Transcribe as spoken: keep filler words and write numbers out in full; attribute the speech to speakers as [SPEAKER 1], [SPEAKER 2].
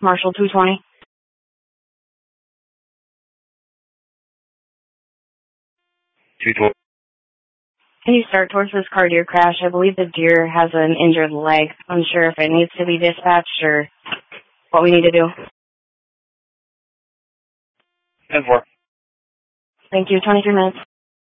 [SPEAKER 1] Marshall two twenty.
[SPEAKER 2] two twenty.
[SPEAKER 1] Can you start towards this car deer crash? I believe the deer has an injured leg. Unsure if it needs to be dispatched or what we need to do.
[SPEAKER 2] ten four.
[SPEAKER 1] Thank you. twenty-three minutes.